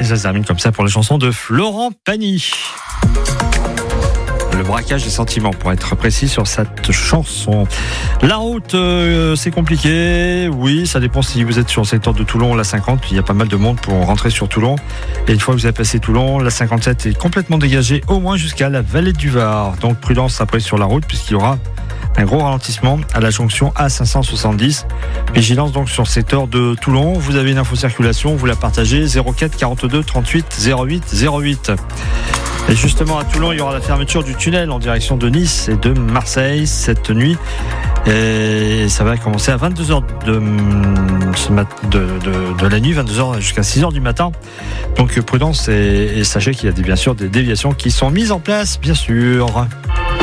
Et ça se termine comme ça pour les chansons de Florent Pagny. Le braquage des sentiments, pour être précis sur cette chanson. La route, c'est compliqué. Oui, ça dépend si vous êtes sur le secteur de Toulon, la 50. Il y a pas mal de monde pour rentrer sur Toulon. Et une fois que vous avez passé Toulon, la 57 est complètement dégagée, au moins jusqu'à la vallée du Var. Donc prudence après sur la route, puisqu'il y aura un gros ralentissement à la jonction A570. Vigilance donc sur le secteur de Toulon. Vous avez une info circulation, vous la partagez 04 42 38 08 08. Et justement à Toulon, il y aura la fermeture du tunnel en direction de Nice et de Marseille cette nuit. Et ça va commencer à 22h de la nuit, 22h jusqu'à 6h du matin. Donc prudence et sachez qu'il y a bien sûr des déviations qui sont mises en place, bien sûr.